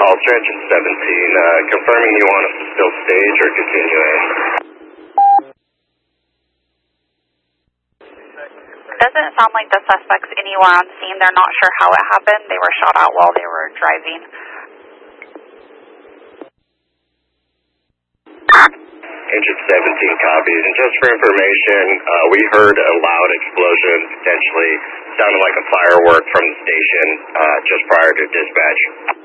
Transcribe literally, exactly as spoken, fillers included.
Ulster Engine seventeen, uh, confirming you want us to still stage or continuing? Doesn't sound like the suspects anywhere on scene. They're not sure how it happened. They were shot out while they were driving. Engine seventeen copies, and just for information, uh, we heard a loud explosion, potentially sounded like a firework from the station uh, just prior to dispatch.